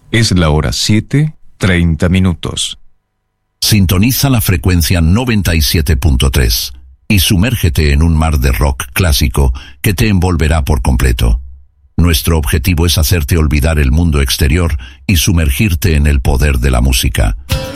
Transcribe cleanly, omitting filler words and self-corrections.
Es la hora 7:30. Sintoniza la frecuencia 97.3 y sumérgete en un mar de rock clásico que te envolverá por completo. Nuestro objetivo es hacerte olvidar el mundo exterior y sumergirte en el poder de la música.